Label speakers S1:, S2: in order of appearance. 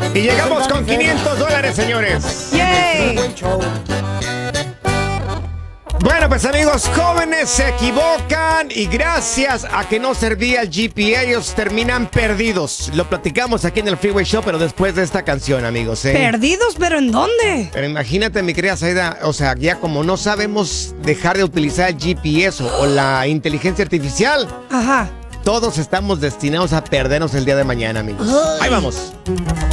S1: Y llegamos con $500, señores.
S2: ¡Yay!
S1: Bueno, pues amigos, jóvenes se equivocan y gracias a que no servía el GPA, ellos terminan perdidos. Lo platicamos aquí en el Freeway Show, pero después de esta canción, amigos.
S2: ¿Perdidos? ¿Pero en dónde?
S1: Pero imagínate, mi querida Saida, o sea, ya como no sabemos dejar de utilizar el GPS o la inteligencia artificial,
S2: Ajá.
S1: todos estamos destinados a perdernos el día de mañana, amigos. Ahí vamos.